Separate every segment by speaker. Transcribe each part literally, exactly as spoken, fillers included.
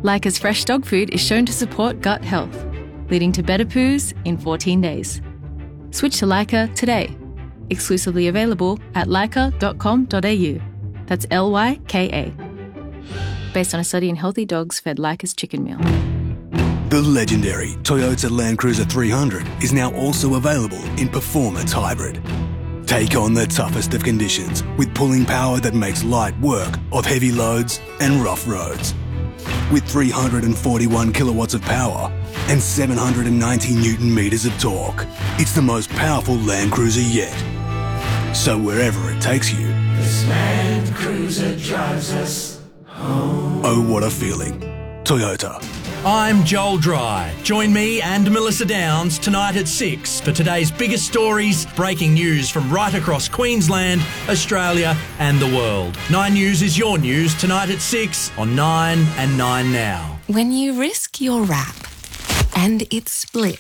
Speaker 1: Leica's fresh dog food is shown to support gut health, leading to better poos in fourteen days. Switch to Leica today. Exclusively available at leica dot com dot a u. That's L Y K A. Based on a study in healthy dogs fed Leica's chicken meal.
Speaker 2: The legendary Toyota Land Cruiser three hundred is now also available in Performance Hybrid. Take on the toughest of conditions with pulling power that makes light work of heavy loads and rough roads. With three hundred forty-one kilowatts of power and seven hundred ninety newton meters of torque, it's the most powerful Land Cruiser yet. So wherever it takes you,
Speaker 3: this Land Cruiser drives us home.
Speaker 2: Oh, what a feeling. Toyota.
Speaker 4: I'm Joel Dry. Join me and Melissa Downs tonight at six for today's biggest stories, breaking news from right across Queensland, Australia and the world. Nine News is your news tonight at six on Nine and Nine Now.
Speaker 5: When you risk your wrap and it splits,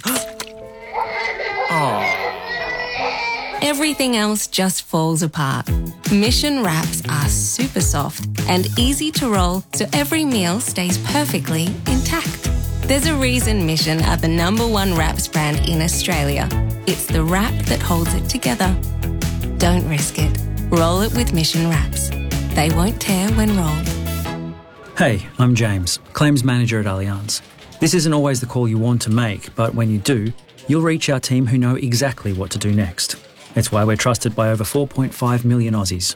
Speaker 3: Oh.
Speaker 5: everything else just falls apart. Mission wraps are super soft and easy to roll so every meal stays perfectly intact. There's a reason Mission are the number one wraps brand in Australia. It's the wrap that holds it together. Don't risk it. Roll it with Mission wraps. They won't tear when rolled.
Speaker 6: Hey, I'm James, Claims Manager at Allianz. This isn't always the call you want to make, but when you do, you'll reach our team who know exactly what to do next. It's why we're trusted by over four point five million Aussies.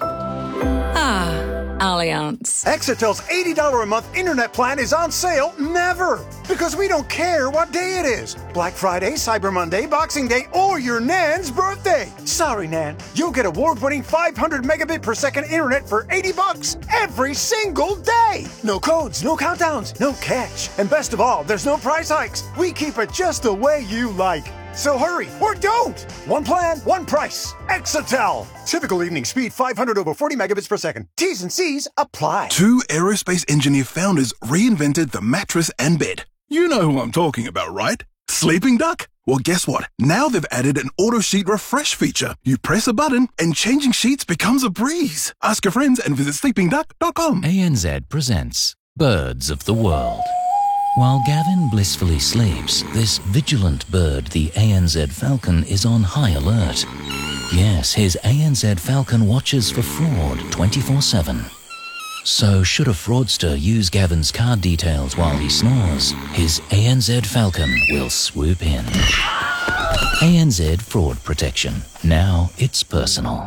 Speaker 5: Ah, Allianz.
Speaker 7: Exitel's eighty dollars a month internet plan is on sale never, because we don't care what day it is. Black Friday, Cyber Monday, Boxing Day, or your Nan's birthday. Sorry, Nan. You'll get award-winning five hundred megabit per second internet for eighty bucks every single day. No codes, no countdowns, no catch. And best of all, there's no price hikes. We keep it just the way you like. So hurry, or don't! One plan, one price. Exitel. Typical evening speed five hundred over forty megabits per second. T's and C's apply.
Speaker 8: Two aerospace engineer founders reinvented the mattress and bed. You know who I'm talking about, right? Sleeping Duck? Well, guess what? Now they've added an auto sheet refresh feature. You press a button and changing sheets becomes a breeze. Ask your friends and visit sleeping duck dot com.
Speaker 9: A N Z presents Birds of the World. While Gavin blissfully sleeps, this vigilant bird, the A N Z falcon, is on high alert. Yes, his A N Z falcon watches for fraud twenty-four seven. So should a fraudster use Gavin's card details while he snores, his A N Z falcon will swoop in. A N Z Fraud Protection. Now it's personal.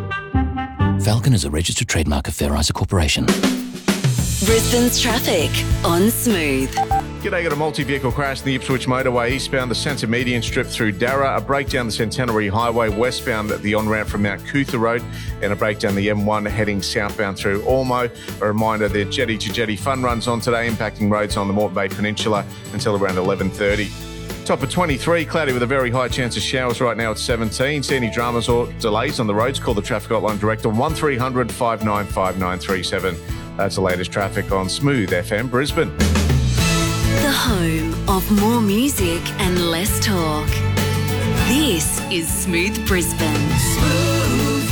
Speaker 9: Falcon is a registered trademark of Fair Isa Corporation.
Speaker 10: Brisbane's traffic on Smooth.
Speaker 11: G'day, got a multi-vehicle crash in the Ipswich motorway eastbound the centre median strip through Darra, a breakdown the Centenary Highway westbound at the on-ramp from Mount Cootha Road, and a breakdown the M one heading southbound through Ormo. A reminder, the jetty to jetty fun runs on today, impacting roads on the Moreton Bay Peninsula until around eleven thirty. Top of twenty-three, cloudy with a very high chance of showers right now at seventeen. See any dramas or delays on the roads, call the traffic hotline direct on one three hundred five nine five nine three seven. That's the latest traffic on Smooth F M Brisbane.
Speaker 10: The home of more music and less talk. This is Smooth Brisbane. Smooth.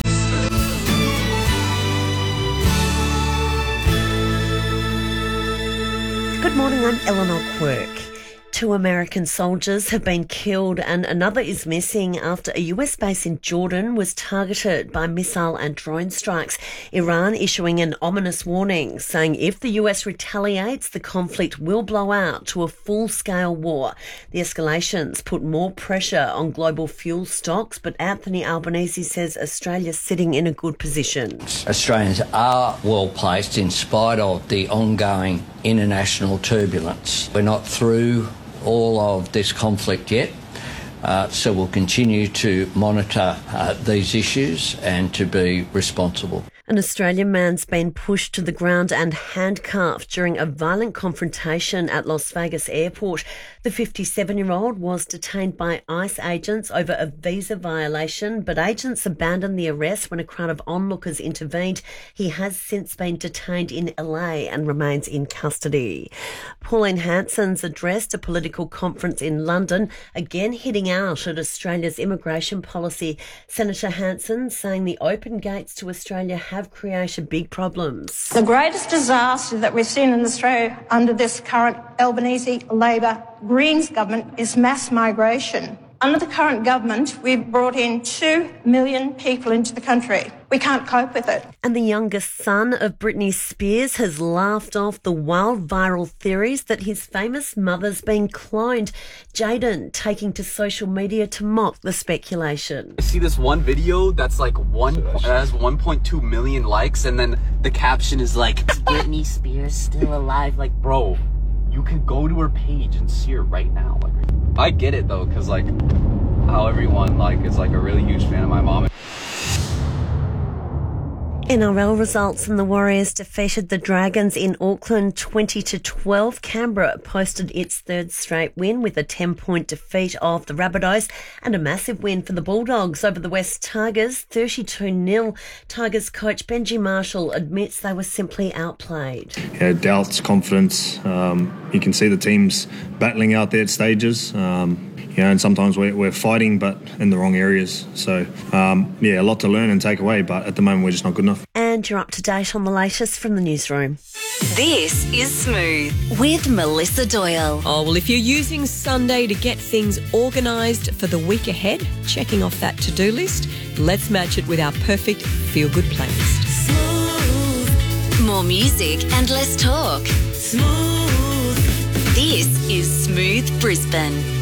Speaker 12: Good morning, I'm Eleanor Quirk. Two American soldiers have been killed and another is missing after a U S base in Jordan was targeted by missile and drone strikes. Iran issuing an ominous warning, saying if the U S retaliates, the conflict will blow out to a full-scale war. The escalations put more pressure on global fuel stocks, but Anthony Albanese says Australia's sitting in a good position.
Speaker 13: Australians are well placed in spite of the ongoing international turbulence. We're not through all of this conflict yet, uh, so we'll continue to monitor uh, these issues and to be responsible.
Speaker 12: An Australian man's been pushed to the ground and handcuffed during a violent confrontation at Las Vegas airport. The fifty-seven-year-old was detained by ICE agents over a visa violation, but agents abandoned the arrest when a crowd of onlookers intervened. He has since been detained in L A and remains in custody. Pauline Hanson's addressed a political conference in London, again hitting out at Australia's immigration policy. Senator Hanson saying the open gates to Australia have created big problems.
Speaker 14: The greatest disaster that we've seen in Australia under this current Albanese Labor Greens government is mass migration. Under the current government, we've brought in two million people into the country. We can't cope with it.
Speaker 12: And the youngest son of Britney Spears has laughed off the wild viral theories that his famous mother's been cloned. Jaden taking to social media to mock the speculation.
Speaker 15: I see this one video that's like one, it has one point two million likes, and then the caption is like, "Is Britney Spears still alive?" Like, bro, you can go to her page and see her right now. Like, I get it though, because like how everyone like is like a really huge fan of my mom.
Speaker 12: N R L results, and the Warriors defeated the Dragons in Auckland twenty to twelve. Canberra posted its third straight win with a ten-point defeat of the Rabbitohs and a massive win for the Bulldogs over the West Tigers, thirty-two nil. Tigers coach Benji Marshall admits they were simply outplayed.
Speaker 16: Yeah, doubts, confidence. Um, you can see the teams battling out there at stages. Um, You know, and sometimes we're, we're fighting, but in the wrong areas. So, um, yeah, a lot to learn and take away, but at the moment we're just not good enough.
Speaker 12: And you're up to date on the latest from the newsroom.
Speaker 10: This is Smooth with Melissa Doyle.
Speaker 17: Oh, well, if you're using Sunday to get things organised for the week ahead, checking off that to-do list, let's match it with our perfect feel-good playlist.
Speaker 10: Smooth. More music and less talk. Smooth. This is Smooth Brisbane.